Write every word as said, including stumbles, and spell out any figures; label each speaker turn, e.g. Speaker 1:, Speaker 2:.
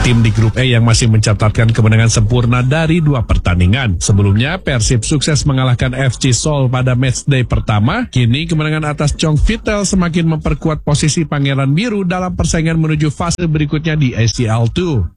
Speaker 1: tim di grup E yang masih mencatatkan kemenangan sempurna dari dua pertandingan. Sebelumnya, Persib sukses mengalahkan F C Seoul pada matchday pertama. Kini kemenangan atas Chong Vitel semakin memperkuat posisi Pangeran Biru dalam persaingan menuju fase berikutnya di A C L dua.